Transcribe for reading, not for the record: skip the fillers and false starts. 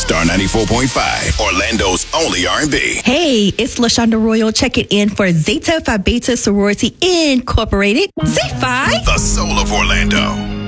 Star 94.5, Orlando's only R&B. Hey, it's LaShonda Royal checking in for Zeta Phi Beta Sorority Incorporated. Z5. The soul of Orlando.